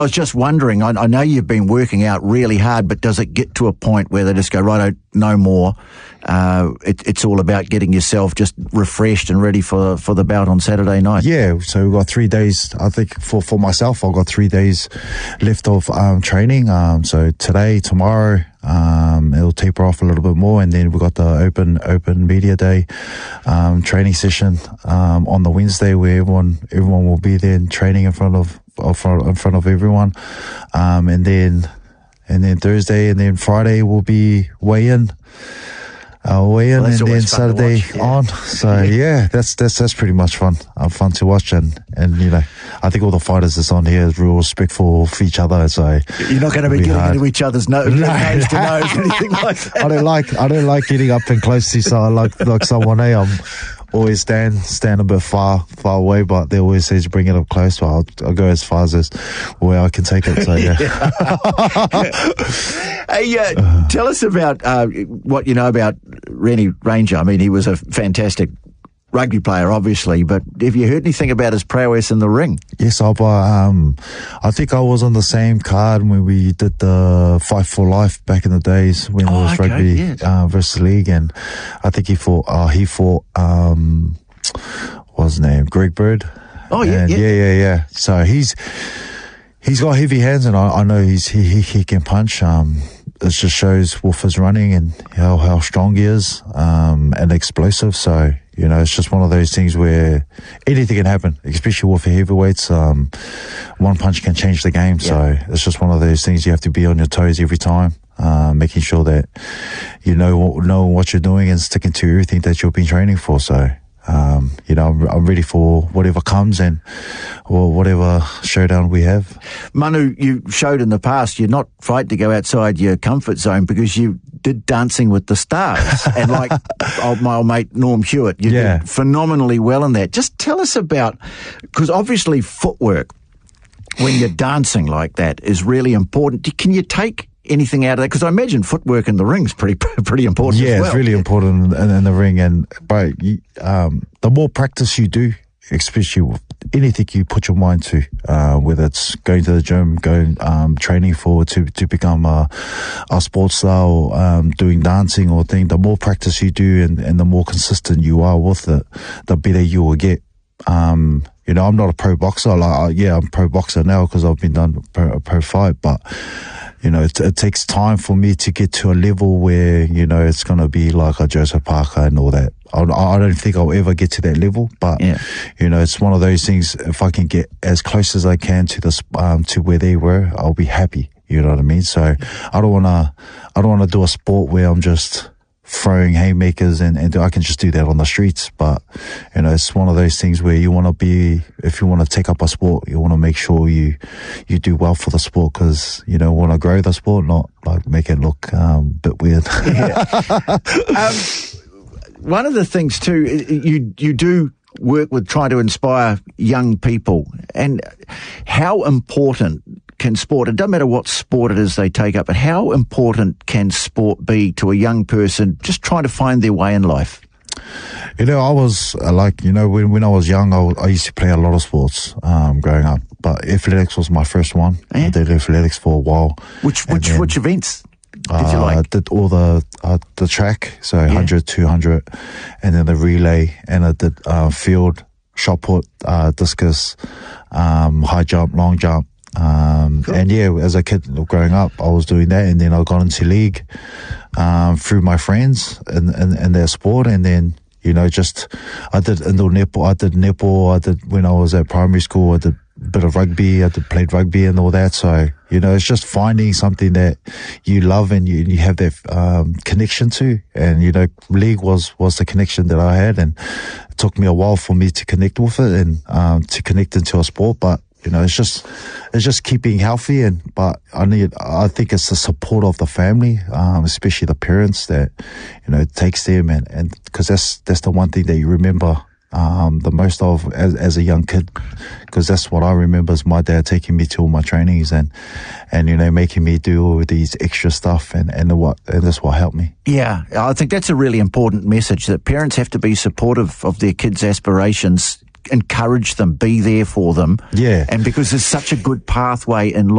I was just wondering, I know you've been working out really hard, but does it get to a point where they just go, right, no more? It's all about getting yourself just refreshed and ready for the bout on Saturday night. Yeah, so we've got 3 days. I think for myself, I've got 3 days left of training. So today, tomorrow, it'll taper off a little bit more, and then we've got the open media day training session on the Wednesday, where everyone will be there and training in front of everyone, and then Thursday and then Friday will be weigh-in, and then Saturday on. So yeah, that's pretty much fun to watch, and I think all the fighters that's on here is real respectful of each other. So you're not going to be getting into each other's nose to nose, anything like that. I don't like getting up and close to like someone. I'm always stand a bit far away, but they always say to bring it up close. So I'll go as far as where I can take it. So yeah. Hey, tell us about what you know about Rennie Ranger. I mean, he was a fantastic rugby player, obviously, but have you heard anything about his prowess in the ring? Yes, I think I was on the same card when we did the Fight for Life back in the days when it was rugby versus league, and I think he fought what's his name, Greg Bird. Oh yeah, yeah. So he's got heavy hands, and I know he can punch. It just shows with his running and how strong he is, and explosive. So it's just one of those things where anything can happen, especially with the heavyweights. One punch can change the game. Yeah. So it's just one of those things you have to be on your toes every time, making sure that you know what you're doing and sticking to everything that you've been training for. So, I'm ready for whatever comes or whatever showdown we have. Manu, you showed in the past you're not frightened to go outside your comfort zone because you did Dancing with the Stars. And like my old mate Norm Hewitt, you did phenomenally well in that. Just tell us about, because obviously footwork, when you're dancing like that, is really important. Can you take anything out of that? Because I imagine footwork in the ring is pretty important as well. Yeah, it's really important in the ring. And the more practice you do, especially with anything you put your mind to, whether it's going to the gym, training to become a sports star, or doing dancing or thing, the more practice you do and the more consistent you are with it, the better you will get. I'm not a pro boxer. I'm a pro boxer now because I've been done a pro fight, but it takes time for me to get to a level where, it's going to be like a Joseph Parker and all that. I don't think I'll ever get to that level, but, it's one of those things. If I can get as close as I can to where they were, I'll be happy. You know what I mean? So I don't want to do a sport where I'm just throwing haymakers and I can just do that on the streets. But, it's one of those things where you want to be, if you want to take up a sport, you want to make sure you do well for the sport, because, want to grow the sport, not like make it look a bit weird. One of the things too, you do work with trying to inspire young people, and how important can sport, it doesn't matter what sport it is they take up, but how important can sport be to a young person just trying to find their way in life? I was when I was young, I used to play a lot of sports growing up, but athletics was my first one. Yeah. I did athletics for a while. Which events did you like? I did all the track, so 100, 200, and then the relay, and I did field, shot put, discus, high jump, long jump. Cool. And as a kid growing up, I was doing that, and then I got into league through my friends in their sport, and then I did indoor netball, I did netball, when I was at primary school, I did a bit of rugby, played rugby and all that. So it's just finding something that you love and you have that connection to, and league was the connection that I had, and it took me a while for me to connect with it and to connect into a sport, but it's just keeping healthy, but I think it's the support of the family, especially the parents, that it takes them, and because that's the one thing that you remember the most of as a young kid, because that's what I remember is my dad taking me to all my trainings and making me do all these extra stuff, and that's what helped me. Yeah, I think that's a really important message, that parents have to be supportive of their kids' aspirations, encourage them, be there for them. Yeah. And because there's such a good pathway in life.